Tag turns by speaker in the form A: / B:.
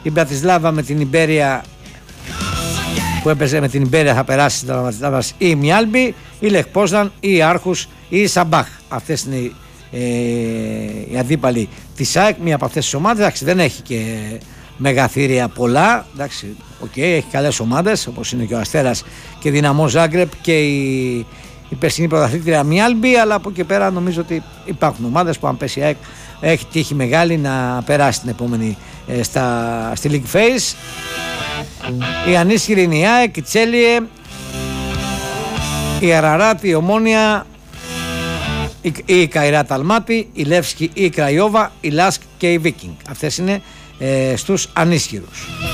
A: η Μπρατισλάβα με την Ιμπέρια, που έπαιζε με την Ιμπέρια, θα περάσει στην Μπρατισλάβα, ή η Μιάλμπι, η Λεχ Πόζναν, ή η Άρχους ή η Σαμπάχ. Αυτές είναι οι αντίπαλοι της ΑΕΚ. Μία από αυτές τις ομάδες, εντάξει, δεν έχει και μεγαθύρια πολλά, εντάξει, έχει καλές ομάδες όπως είναι και ο Αστέρας και Δυναμό Ζάγκρεπ και η περσινή πρωταθλήτρια Μιάλμπι, αλλά από εκεί πέρα νομίζω ότι υπάρχουν ομάδες που αν πέσει η ΑΕΚ έχει τύχη μεγάλη να περάσει την επόμενη στη League Phase. Η ανίσχυρη είναι η ΑΕΚ, η Τσέλιε, η Αραράτ, η Ομόνια, η Καϊράτ Αλμάτι, η Λεύσκη, η Κραϊόβα, η Λάσκ και η Βίκινγκ. Αυτές είναι στους ανίσχυρους.